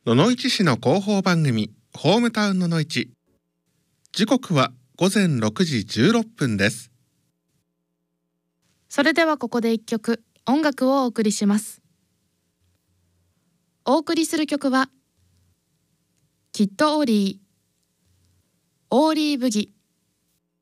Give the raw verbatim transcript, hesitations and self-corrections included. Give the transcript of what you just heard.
野々市市の広報番組ホームタウン野々市。時刻はごぜんろくじじゅうろっぷんです。 それではここで一曲音楽をお送りします。お送りする曲はキッド・オーリーオーリーブギ。